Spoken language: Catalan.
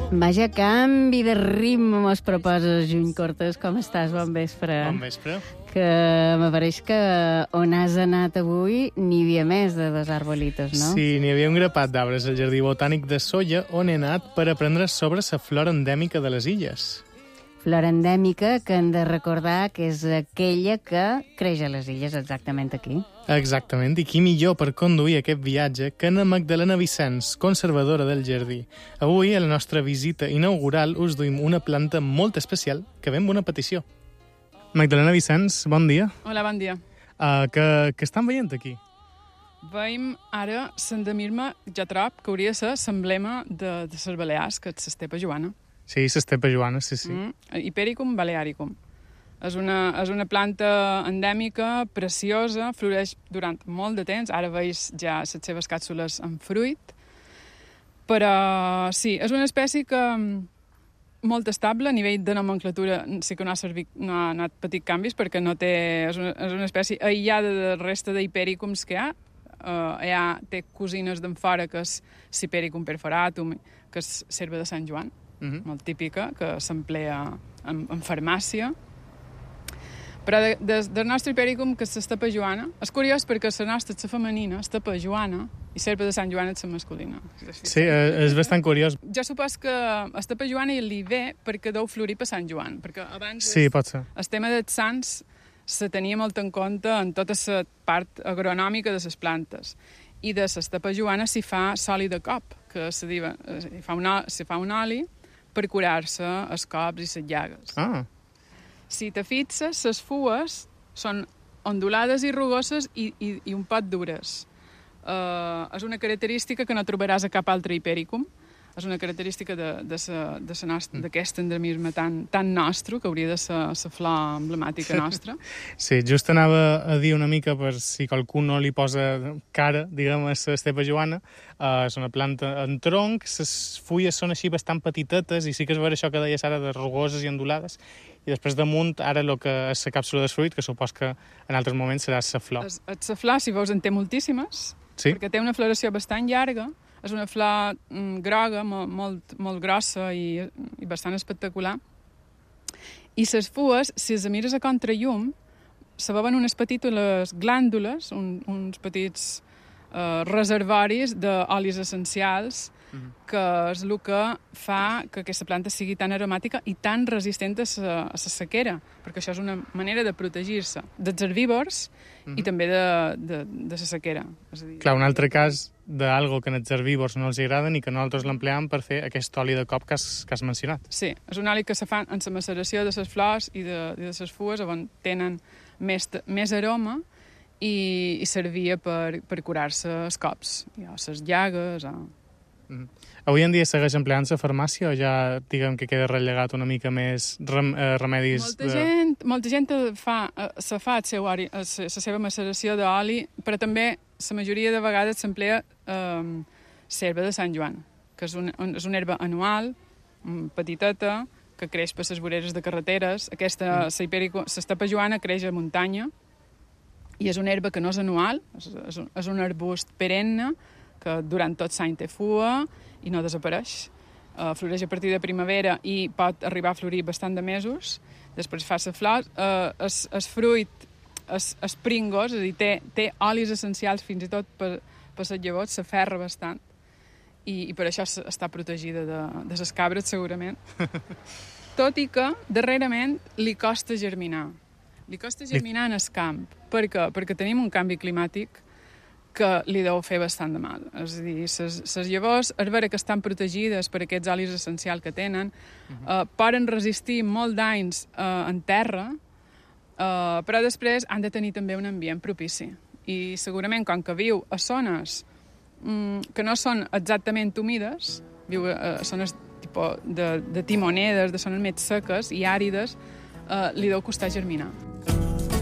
Vaja, canvi de ritme mos proposes, Juny Cortés. Com estàs? Bon vespre. Bon vespre. Que m'apareix que on has anat avui n'hi havia més de dos arbolitos, no? Sí, n'hi havia un grapat d'arbres al Jardí Botànic de Sóller, on he anat per aprendre sobre la flora endèmica de les illes. Flora endèmica que hem de recordar que és aquella que creix a les illes, exactament aquí. Exactament, i qui millor per conduir aquest viatge que na Magdalena Vicens, conservadora del jardí. Avui, a la nostra visita inaugural, us duim una planta molt especial que ve amb una petició. Magdalena Vicens, bon dia. Hola, bon dia. Què estan veient aquí? Veiem ara l'endemisme, jo trob que hauria de ser l'emblema de les Balears, que és l'estepa joana. Sí, l'estepa joana, sí. Hipericum balearicum. És una planta endèmica, preciosa, floreix durant molt de temps. Ara veus ja les seves càpsules en fruit. Però sí, és una espècie que molt estable a nivell de nomenclatura. Sí que no ha anat petit canvis perquè no té, és una espècie aïllada de la resta d'hipericums que hi ha. Té cosines d'en fora, que és l'Hipericum perforatum, que és l'herba de Sant Joan, molt típica, que s'emplea en farmàcia. Però del nostre hipericum, que és l'estepa joana, és curiós perquè la nostra és la femenina, estepa joana, i l'herba de Sant Joan és la masculina. Sí, és bastant curiós. Jo supos que estepa joana li ve perquè deu florir per Sant Joan, perquè abans Sí, pot ser. el tema dels sants se tenia molt en compte en tota la part agronòmica de les plantes. I de l'estepa joana s'hi fa soli de cop, que s'hi fa un oli per curar-se els cops i les llagues. Ah, Si te fixes, les fues són ondulades i rugoses i un pot dures. És una característica que no trobaràs a cap altre hipericum. És una característica d'aquest endemisme tan nostre, que hauria de ser la flor emblemàtica nostra. sí, just anava a dir una mica per si qualcú no li posa cara, diguem, a l'estepa joana. És una planta en tronc, les fulles són així bastant petitetes i sí que és veure això que deies ara de rugoses i ondulades. I després damunt, ara el que és la càpsula de fruit, que supos que en altres moments serà la flor. La flor, si veus, en té moltíssimes, Sí? perquè té una floració bastant llarga. És una flor groga, molt grossa i bastant espectacular. I les fues, si les mires a contrallum, se veuen unes petites glàndules, uns petits reservoris d'olis essencials, que és el que fa que aquesta planta sigui tan aromàtica i tan resistent a la sequera, perquè això és una manera de protegir-se dels herbívors i també de la sequera. És a dir, Clar, un altre cas d'algo que als herbívors no els agrada i que nosaltres l'empleam per fer aquest oli de cop que has mencionat. Sí, és un oli que se fa en la maceració de les flors i de les fues, on tenen més aroma i servia per curar-se els cops, o les llagues. Avui en dia segueix empleant-se a farmàcia o ja, diguem, que queda relegat una mica més remedis? Molta gent fa la seva maceració d'oli, però també la majoria de vegades s'emplea l'herba de Sant Joan, que és una herba anual, petiteta, que creix per les voreres de carreteres. L'estepa joana creix a muntanya i és una herba que no és anual, és un arbust perenne que durant tot l'any té fua i no desapareix. Floreix a partir de primavera i pot arribar a florir bastant de mesos. Després fa la flor. El fruit és pringos, és a dir, té olis essencials fins i tot per les llavors, s'aferra bastant. I per això està protegida de les cabres, segurament. Tot i que, darrerament, li costa germinar. Li costa germinar en el camp. Per què? Perquè tenim un canvi climàtic que li deu fer bastant de mal. És a dir, les llavors, és vera que estan protegides per aquests olis essencials que tenen, poden resistir molt d'anys en terra, però després han de tenir també un ambient propici. I segurament, com que viu a zones que no són exactament humides, viu a zones de timonedes, de zones més seques i àrides, li deu costar germinar.